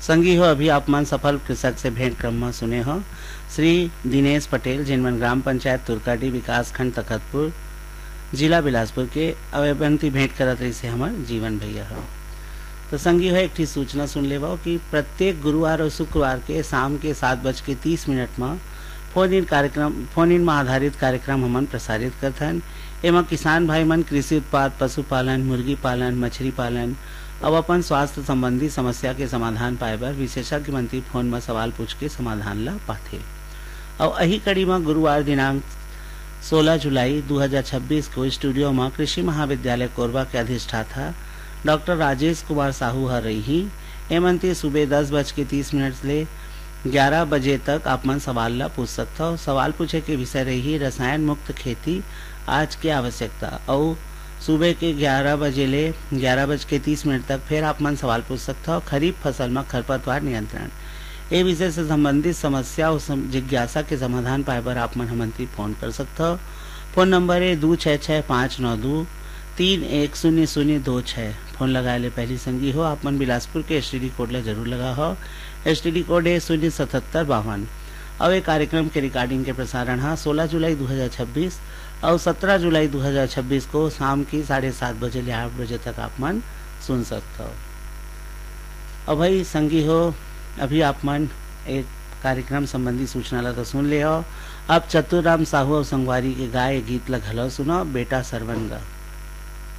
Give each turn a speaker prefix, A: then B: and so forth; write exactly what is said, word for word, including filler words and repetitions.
A: संगी हो अभी आप मन सफल कृषक से भेंट क्रम में सुने हो श्री दिनेश पटेल जिनमन ग्राम पंचायत तुरकाटी विकास खंड तखतपुर जिला बिलासपुर के अवयंती भेंट करत रही से हमार जीवन भैया हो। तो संगी हो एक ठी सूचना सुन लेवा कि प्रत्येक गुरुवार और शुक्रवार के शाम के सात बज के तीस मिनट में फोन इन कार्यक्रम फोन इन में आधारित कार्यक्रम हमन प्रसारित करथन। एमा किसान भाई मन कृषि उत्पाद पशुपालन मुर्गी पालन मछली पालन अब अपन स्वास्थ्य संबंधी समस्या के समाधान पाए बर विशेषज्ञ मंत्री फोन में सवाल पूछ के समाधान ला पाथे। और अही कड़ी में गुरुवार दिनांक सोलह जुलाई दो हज़ार छब्बीस को स्टूडियो में कृषि महाविद्यालय कोरबा के अधिष्ठाता डॉक्टर राजेश कुमार साहू हर रही एमंती सुबह दस बज के तीस मिनट से ग्यारह बजे तक आप मन सवाल ला पूछ सकता हो। सवाल पूछे के विषय रही रसायन मुक्त खेती आज की आवश्यकता और सुबह के ग्यारह बजे ले ग्यारह बज के तीस मिनट तक फिर आप मन सवाल पूछ सकता हो खरीफ फसल में खरपतवार नियंत्रण ए विषय से संबंधित समस्या और जिज्ञासा के समाधान पाए बर आप मन हमंती फोन कर सकता हो। फोन नंबर है दो छः छः पाँच नौ दो तीन एक शून्य शून्य दो छः। फोन लगाए ले पहली संगी हो आप मन बिलासपुर के एस टी डी कोड ला जरूर लगा हो। एस टी डी कोड है शून्य सतहत्तर बावन। अब एक कार्यक्रम के रिकॉर्डिंग के प्रसारण है सोलह जुलाई दो हज़ार छब्बीस और सत्रह जुलाई दो हज़ार छब्बीस को शाम की साढ़े सात बजे ले आठ बजे तक आप मन सुन सकते हो। अब भाई संगी हो अभी आप मन एक कार्यक्रम संबंधी सूचना ला तो सुन ले हो। अब चतुराम साहू और संगवारी के गाय गीत ला घलो सुनो बेटा सरवन गा।